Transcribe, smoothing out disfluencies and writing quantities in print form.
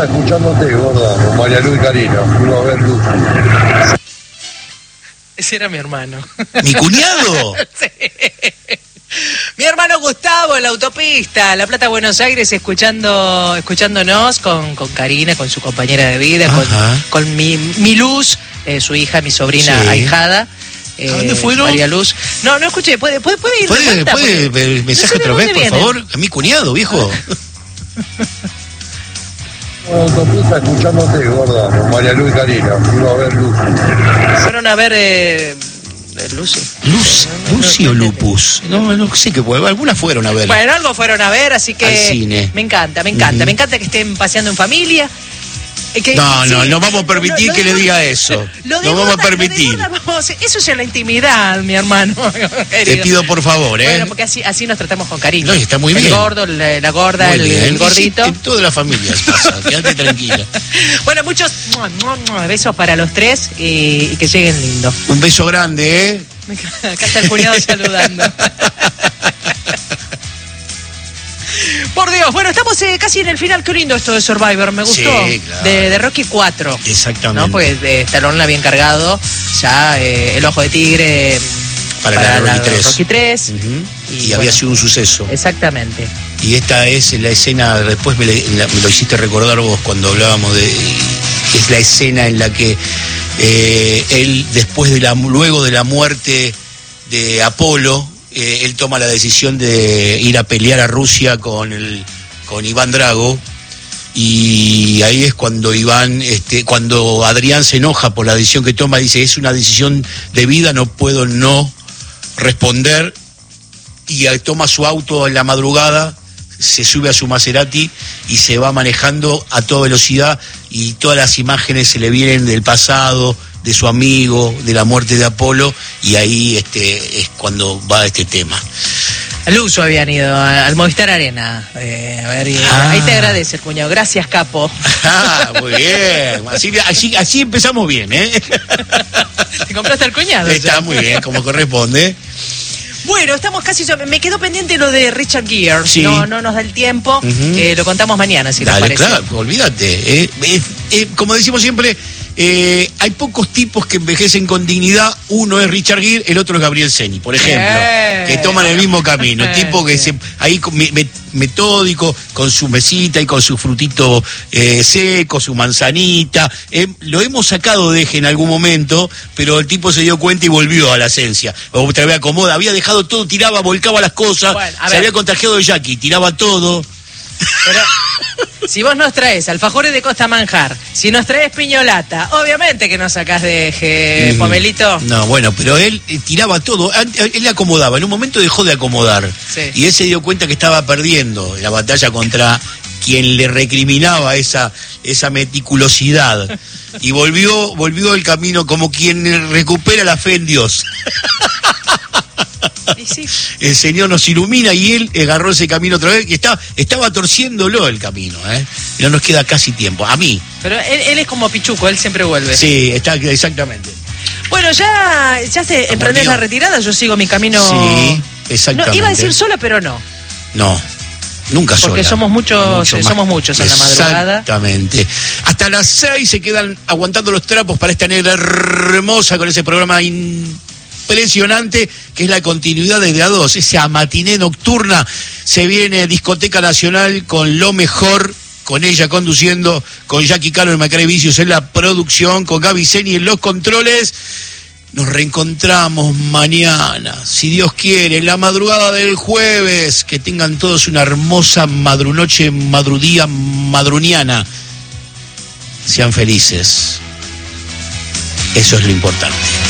autopista escuchándote, gorda, con María Luz y Karina. Fuimos a ver Luz. Ese era mi hermano. ¿Mi cuñado? Sí. Mi hermano Gustavo en la autopista, La Plata, Buenos Aires, escuchándonos con Karina, con su compañera de vida, con mi Luz, su hija, mi sobrina ahijada. ¿A dónde fueron? María Luz. No escuché, ¿puede ir? ¿Puede ver el mensaje otra vez, por favor? A mi cuñado, viejo. Autopista escuchándote, gorda, con María Luz y Karina. Fuimos a ver Luz. Fueron a ver Lucy. ¿Lucy o Lupus? No sé qué fue. Algunas fueron a ver. Bueno, algo fueron a ver, así que... Al cine. Me encanta. Me encanta que estén paseando en familia. No vamos a permitir que le diga eso. No vamos a permitir. Eso es en la intimidad, mi hermano. Te pido por favor, Bueno, porque así nos tratamos con cariño. No, y está muy bien. El gordo, la gorda, el gordito. En todas las familias pasa, quédate tranquila. Bueno, muchos besos para los tres y que lleguen lindo. Un beso grande, ¿eh? Acá está el cuñado saludando. Por Dios, bueno, estamos casi en el final. Qué lindo esto de Survivor, me gustó. Sí, claro. De Rocky 4. Exactamente. ¿No? Pues Stallone la había encargado ya El Ojo de Tigre para la Rocky 3. Y bueno, había sido un suceso. Exactamente. Y esta es la escena, después me lo hiciste recordar vos cuando hablábamos de... Es la escena en la que él, luego de la muerte de Apolo, él toma la decisión de ir a pelear a Rusia con Iván Drago, y ahí es cuando cuando Adrián se enoja por la decisión que toma, dice, es una decisión de vida, no puedo no responder, y toma su auto en la madrugada, se sube a su Maserati y se va manejando a toda velocidad, y todas las imágenes se le vienen del pasado, de su amigo, de la muerte de Apolo, y ahí es cuando va este tema. Al uso habían ido, al Movistar Arena. Ahí te agradece el cuñado. Gracias, capo. Muy bien. Así empezamos bien, ¿eh? ¿Te compraste al cuñado? Está muy bien, como corresponde. Bueno, estamos casi... Me quedó pendiente lo de Richard Gere. Sí. No nos da el tiempo. Lo contamos mañana, si les parece. Claro, olvídate. Como decimos siempre... hay pocos tipos que envejecen con dignidad. Uno es Richard Gere, el otro es Gabriel Ceni, por ejemplo, que toman el mismo camino. El tipo que ahí metódico, con su mesita y con su frutito seco, su manzanita. Lo hemos sacado de eje en algún momento, pero el tipo se dio cuenta y volvió a la esencia. Otra vez acomoda, había dejado todo, tiraba, volcaba las cosas, se había contagiado de Jackie, tiraba todo. Pero si vos nos traes alfajores de Costa Manjar, si nos traes piñolata, obviamente que nos sacás de eje, Pomelito. No, bueno, pero él tiraba todo, él acomodaba, en un momento dejó de acomodar, y él se dio cuenta que estaba perdiendo la batalla contra quien le recriminaba esa meticulosidad, y volvió el camino como quien recupera la fe en Dios. Sí. El Señor nos ilumina y él agarró ese camino otra vez, que estaba torciéndolo el camino, y no nos queda casi tiempo, a mí. Pero él es como Pichuco, él siempre vuelve. Sí, exactamente. Bueno, ya se emprendés la retirada, yo sigo mi camino. Sí, exactamente. No, iba a decir sola, pero no. No, nunca sola. Porque somos muchos en la madrugada. Exactamente. Hasta las 6 se quedan aguantando los trapos para esta negra hermosa con ese programa impresionante que es la continuidad de A2, esa matiné nocturna. Se viene Discoteca Nacional con lo mejor, con ella conduciendo, con Jackie Calo y Macray Vicios en la producción, con Gaby Ceni en los controles. Nos reencontramos mañana, si Dios quiere, en la madrugada del jueves. Que tengan todos una hermosa madrunoche, madrudía, madruniana. Sean felices. Eso es lo importante.